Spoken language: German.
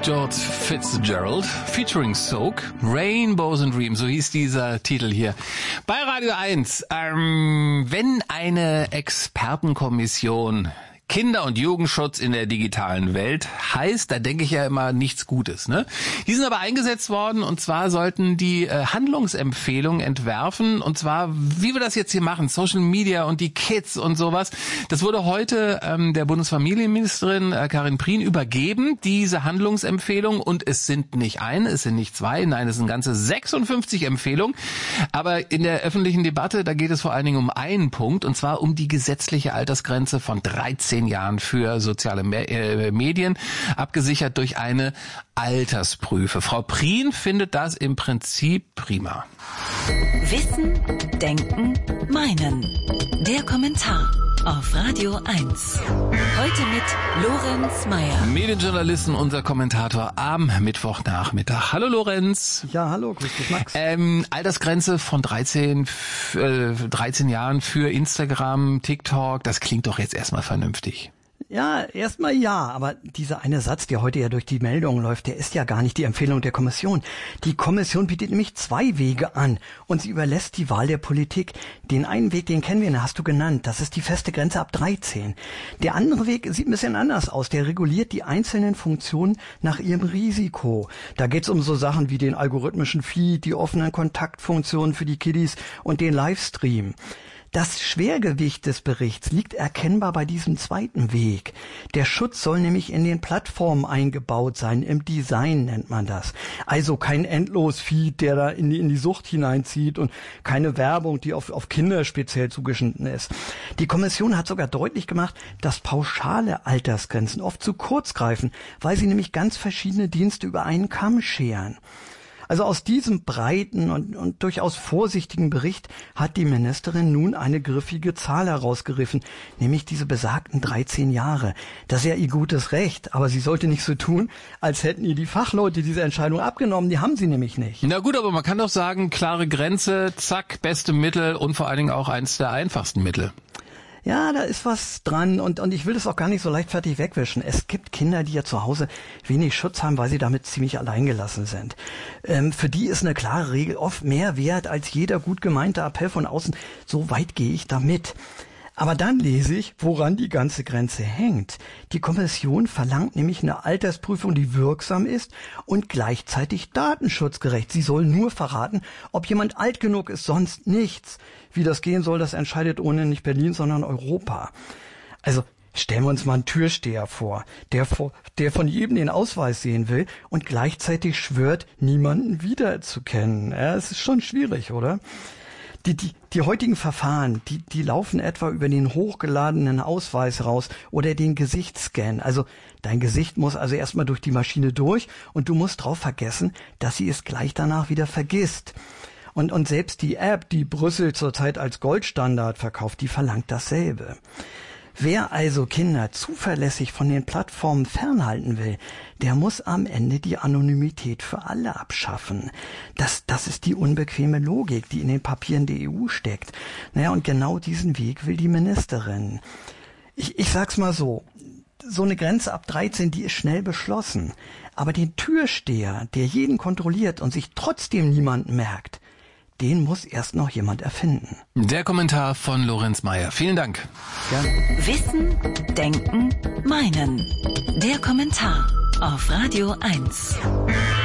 George Fitzgerald featuring Soak, Rainbows and Dreams, so hieß dieser Titel hier. Bei Radio 1, wenn eine Expertenkommission Kinder- und Jugendschutz in der digitalen Welt heißt, da denke ich ja immer nichts Gutes, ne? Die sind aber eingesetzt worden und zwar sollten die Handlungsempfehlungen entwerfen und zwar, wie wir das jetzt hier machen, Social Media und die Kids und sowas. Das wurde heute der Bundesfamilienministerin Karin Prien übergeben, diese Handlungsempfehlungen, und es sind nicht eine, es sind nicht zwei, nein, es sind ganze 56 Empfehlungen, aber in der öffentlichen Debatte, da geht es vor allen Dingen um einen Punkt und zwar um die gesetzliche Altersgrenze von 13 Jahren für soziale Medien, abgesichert durch eine Altersprüfe. Frau Prien findet das im Prinzip prima. Wissen, Denken, Meinen. Der Kommentar auf Radio 1. Heute mit Lorenz Meyer. Medienjournalisten, unser Kommentator am Mittwochnachmittag. Hallo Lorenz. Ja, hallo, grüß dich Max. Altersgrenze von 13 Jahren für Instagram, TikTok, das klingt doch jetzt erstmal vernünftig. Ja, erstmal ja, aber dieser eine Satz, der heute ja durch die Meldung läuft, der ist ja gar nicht die Empfehlung der Kommission. Die Kommission bietet nämlich zwei Wege an und sie überlässt die Wahl der Politik. Den einen Weg, den kennen wir, den hast du genannt, das ist die feste Grenze ab 13. Der andere Weg sieht ein bisschen anders aus, der reguliert die einzelnen Funktionen nach ihrem Risiko. Da geht's um so Sachen wie den algorithmischen Feed, die offenen Kontaktfunktionen für die Kiddies und den Livestream. Das Schwergewicht des Berichts liegt erkennbar bei diesem zweiten Weg. Der Schutz soll nämlich in den Plattformen eingebaut sein, im Design nennt man das. Also kein Endlos-Feed, der da in die Sucht hineinzieht und keine Werbung, die auf Kinder speziell zugeschnitten ist. Die Kommission hat sogar deutlich gemacht, dass pauschale Altersgrenzen oft zu kurz greifen, weil sie nämlich ganz verschiedene Dienste über einen Kamm scheren. Also aus diesem breiten und durchaus vorsichtigen Bericht hat die Ministerin nun eine griffige Zahl herausgegriffen, nämlich diese besagten 13 Jahre. Das ist ja ihr gutes Recht, aber sie sollte nicht so tun, als hätten ihr die Fachleute diese Entscheidung abgenommen. Die haben sie nämlich nicht. Na gut, aber man kann doch sagen, klare Grenze, zack, beste Mittel und vor allen Dingen auch eins der einfachsten Mittel. Ja, da ist was dran und ich will das auch gar nicht so leichtfertig wegwischen. Es gibt Kinder, die ja zu Hause wenig Schutz haben, weil sie damit ziemlich alleingelassen sind. Für die ist eine klare Regel oft mehr wert als jeder gut gemeinte Appell von außen. So weit gehe ich damit. Aber dann lese ich, woran die ganze Grenze hängt. Die Kommission verlangt nämlich eine Altersprüfung, die wirksam ist und gleichzeitig datenschutzgerecht. Sie soll nur verraten, ob jemand alt genug ist, sonst nichts. Wie das gehen soll, das entscheidet ohnehin nicht Berlin, sondern Europa. Also stellen wir uns mal einen Türsteher vor, der von jedem den Ausweis sehen will und gleichzeitig schwört, niemanden wiederzukennen. Ja, es ist schon schwierig, oder? Die heutigen Verfahren, die laufen etwa über den hochgeladenen Ausweis raus oder den Gesichtsscan. Also dein Gesicht muss also erstmal durch die Maschine durch und du musst drauf vergessen, dass sie es gleich danach wieder vergisst. Und selbst die App, die Brüssel zurzeit als Goldstandard verkauft, die verlangt dasselbe. Wer also Kinder zuverlässig von den Plattformen fernhalten will, der muss am Ende die Anonymität für alle abschaffen. Das ist die unbequeme Logik, die in den Papieren der EU steckt. Naja, und genau diesen Weg will die Ministerin. Ich sag's mal so eine Grenze ab 13, die ist schnell beschlossen. Aber den Türsteher, der jeden kontrolliert und sich trotzdem niemand merkt, den muss erst noch jemand erfinden. Der Kommentar von Lorenz Meyer. Vielen Dank. Gerne. Wissen, Denken, Meinen. Der Kommentar auf Radio 1.